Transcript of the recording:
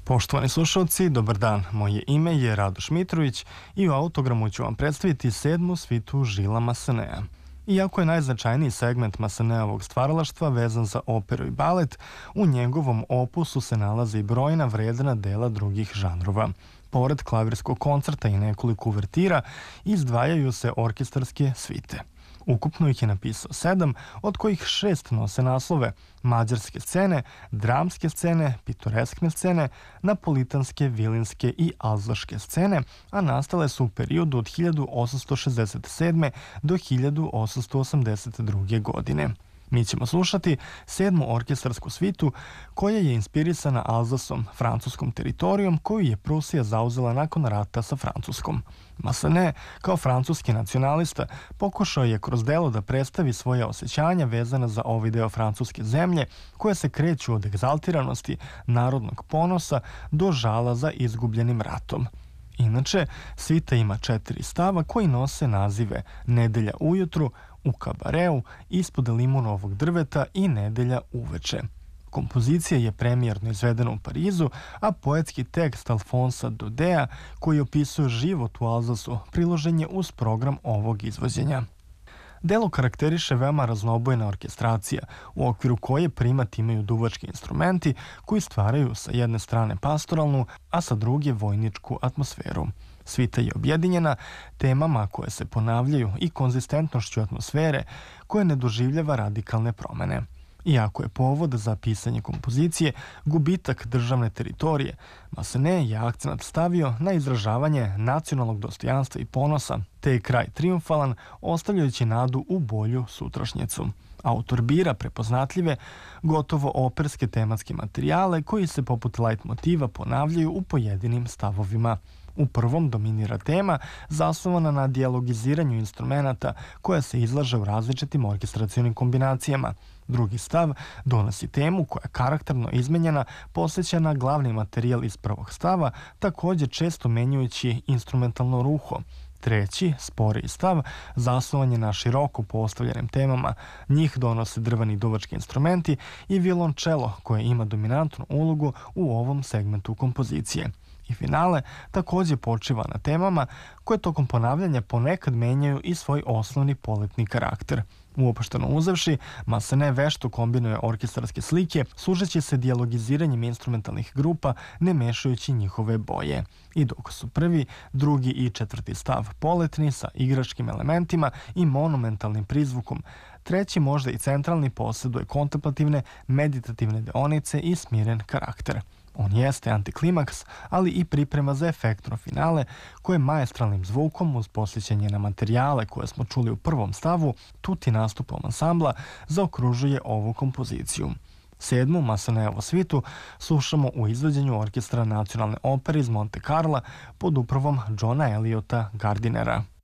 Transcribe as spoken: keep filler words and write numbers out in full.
Poštovani slušalci, dobar dan. Moje ime je Radoš Mitrović i u autogramu ću vam predstaviti sedmu svitu Žila Massenea. Iako je najznačajniji segment Masseneovog stvaralaštva vezan za operu i balet, u njegovom opusu se nalaze i brojna vredna dela drugih žanrova. Pored klavirskog koncerta i nekoliko uvertira, izdvajaju se orkestarske svite. Ukupno ih je napisao sedam, od kojih šest nose naslove mađarske scene, dramske scene, pitoreskne scene, napolitanske, vilinske i alzaške scene, a nastale su u periodu od hiljadu osamsto šezdeset sedme. do hiljadu osamsto osamdeset druge. godine. Mi ćemo slušati sedmu orkestarsku svitu koja je inspirisana Alzasom, francuskom teritorijom koju je Prusija zauzela nakon rata sa Francuskom. Massenet, kao francuski nacionalista, pokušao je kroz delo da predstavi svoje osjećanja vezana za ovaj deo francuske zemlje koje se kreću od egzaltiranosti, narodnog ponosa do žala za izgubljenim ratom. Inače, svita ima četiri stava koji nose nazive Nedelja ujutru, U kabareu, Ispod limunovog drveta i Nedelja uveče. Kompozicija je premijerno izvedena u Parizu, a poetski tekst Alfonsa Daudeta, koji opisuje život u Alzasu, priložen je uz program ovog izvođenja. Delo karakteriše veoma raznobojna orkestracija, u okviru koje primat imaju duvački instrumenti koji stvaraju sa jedne strane pastoralnu, a sa druge vojničku atmosferu. Svita je objedinjena temama koje se ponavljaju i konzistentnošću atmosfere koje ne doživljava radikalne promene. Iako je povod za pisanje kompozicije gubitak državne teritorije, Massenet je akcenat stavio na izražavanje nacionalnog dostojanstva i ponosa, te je kraj triumfalan, ostavljajući nadu u bolju sutrašnjicu. Autor bira prepoznatljive, gotovo operske tematske materijale koji se poput light motiva ponavljaju u pojedinim stavovima. U prvom dominira tema zasnovana na dijalogiziranju instrumenata koja se izlaže u različitim orkestracionim kombinacijama. Drugi stav donosi temu koja je karakterno izmenjena, posvećena glavni materijal iz prvog stava, također često menjujući instrumentalno ruho. Treći, sporiji stav, zasnovan je na široko postavljenim temama. Njih donose drveni duvački instrumenti i violončelo koje ima dominantnu ulogu u ovom segmentu kompozicije. I finale također počiva na temama koje tokom ponavljanja ponekad menjaju i svoj osnovni poletni karakter. Uopšteno uzevši, Massenet vešto kombinuje orkestarske slike, služeći se dijalogiziranjem instrumentalnih grupa, ne mešajući njihove boje. I dok su prvi, drugi i četvrti stav poletni sa igračkim elementima i monumentalnim prizvukom, treći, možda i centralni, posjeduje kontemplativne, meditativne deonice i smiren karakter. On jeste antiklimaks, ali i priprema za efektno finale koje maestralnim zvukom uz posjećanje na materijale koje smo čuli u prvom stavu, tuti nastupom ansambla, zaokružuje ovu kompoziciju. Sedmu Masseneovu svitu slušamo u izvođenju Orkestra nacionalne opere iz Monte Carla pod upravom Johna Eliota Gardinera.